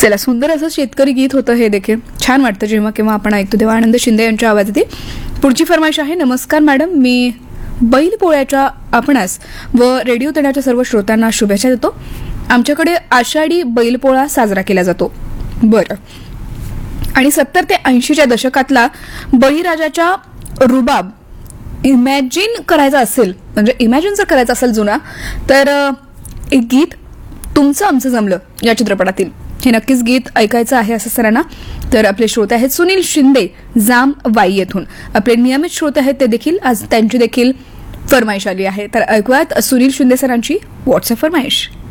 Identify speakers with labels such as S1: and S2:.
S1: चला, सुंदर असं शेतकरी गीत होतं हे देखील. छान वाटतं जेव्हा केव्हा आपण ऐकतो तेव्हा. आनंद शिंदे यांच्या आवाजात. पुढची फरमाईश आहे. नमस्कार मॅडम, मी बैलपोळ्याच्या आपणास व रेडिओ तळ्याच्या सर्व श्रोत्यांना शुभेच्छा देतो. आमच्याकडे आषाढी बैलपोळा साजरा केला जातो. बरं. आणि 70 ते 80च्या दशकातला बळीराजाच्या रुबाब इमॅजिन करायचा असेल, म्हणजे इमॅजिन जर करायचा असेल जुना, तर एक गीत तुमचं आमचं जमलं या चित्रपटातील हे नक्कीच गीत ऐकायचं आहे असं सरांना. तर आपले श्रोते आहेत सुनील शिंदे जाम वाई येथून. आपले नियमित श्रोते आहेत ते देखील आज त्यांची देखील फरमाईश आली आहे. तर ऐकूयात सुनील शिंदे सरांची व्हॉट्सअप फरमाईश.